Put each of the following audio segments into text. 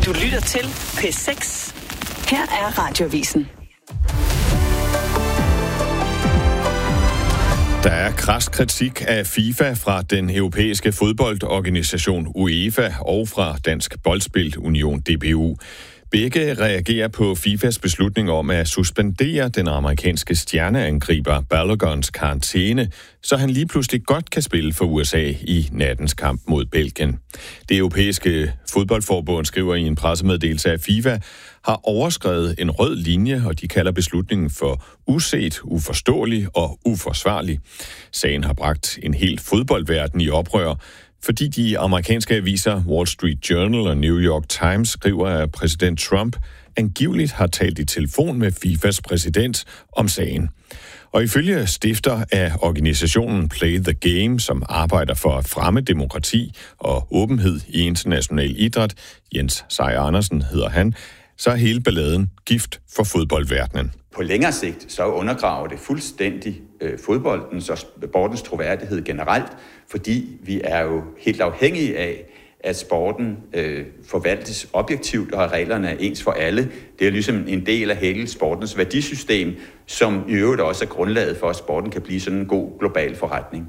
Du lytter til P6. Her er Radioavisen. Der er krads kritik af FIFA fra den europæiske fodboldorganisation UEFA og fra Dansk Boldspil Union DBU. Begge reagerer på FIFAs beslutning om at suspendere den amerikanske stjerneangriber Baloguns karantæne, så han lige pludselig godt kan spille for USA i nattens kamp mod Belgien. Det europæiske fodboldforbund skriver i en pressemeddelelse, at FIFA har overskredet en rød linje, og de kalder beslutningen for uset, uforståelig og uforsvarlig. Sagen har bragt en hel fodboldverden i oprør, fordi de amerikanske aviser Wall Street Journal og New York Times skriver, at præsident Trump angiveligt har talt i telefon med FIFAs præsident om sagen. Og ifølge stifter af organisationen Play the Game, som arbejder for at fremme demokrati og åbenhed i international idræt, Jens Sejer Andersen hedder han, så er hele balladen gift for fodboldverdenen. På længere sigt så undergraver det fuldstændig fodboldens og sportens troværdighed generelt, fordi vi er jo helt afhængige af, at sporten forvaltes objektivt, og at reglerne er ens for alle. Det er ligesom en del af hele sportens værdisystem, som i øvrigt også er grundlaget for, at sporten kan blive sådan en god global forretning.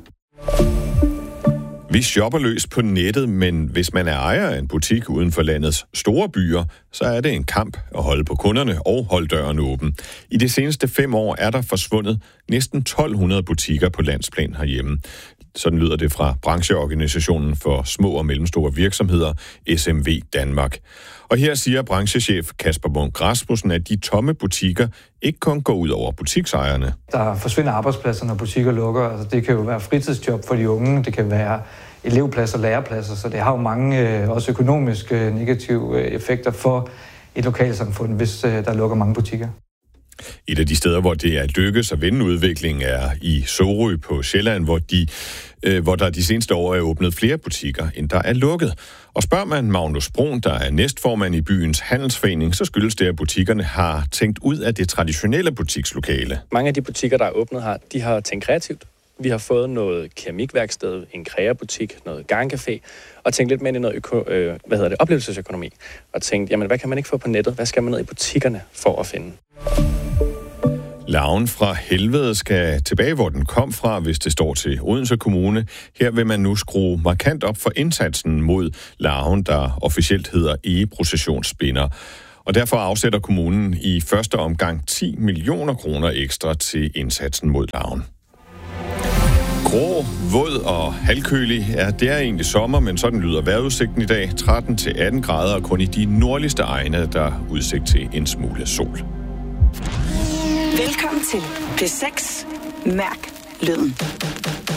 Vi shopper løs på nettet, men hvis man er ejer af en butik uden for landets store byer, så er det en kamp at holde på kunderne og holde døren åben. I de seneste 5 år er der forsvundet næsten 1200 butikker på landsplan herhjemme. Sådan lyder det fra brancheorganisationen for små og mellemstore virksomheder, SMV Danmark. Og her siger branchechef Kasper Munk Rasmussen, at de tomme butikker ikke kun går ud over butiksejerne. Der forsvinder arbejdspladser, når butikker lukker. Altså, det kan jo være fritidsjob for de unge, det kan være elevpladser, lærepladser, så det har jo mange også økonomiske negative effekter for et lokalsamfund, hvis der lukker mange butikker. Et af de steder, hvor det er lykkes at vende udviklingen, er i Sorø på Sjælland, hvor der de seneste år er åbnet flere butikker, end der er lukket. Og spørger man Magnus Brun, der er næstformand i byens handelsforening, så skyldes det, at butikkerne har tænkt ud af det traditionelle butikslokale. Mange af de butikker, der er åbnet her, de har tænkt kreativt. Vi har fået noget keramikværksted, en kreabutik, noget garncafé, og tænkt lidt mere i noget oplevelsesøkonomi. Og tænkt, jamen hvad kan man ikke få på nettet? Hvad skal man ned i butikkerne for at finde? Larven fra helvede skal tilbage, hvor den kom fra, hvis det står til Odense Kommune. Her vil man nu skrue markant op for indsatsen mod larven, der officielt hedder egeprocessionsspinder. Og derfor afsætter kommunen i første omgang 10 millioner kroner ekstra til indsatsen mod larven. Grå, våd og halvkølig. Ja, det er egentlig sommer, men sådan lyder vejrudsigten i dag. 13-18 grader, og kun i de nordligste egne, der er udsigt til en smule sol. Velkommen til P6. Mærk lyden.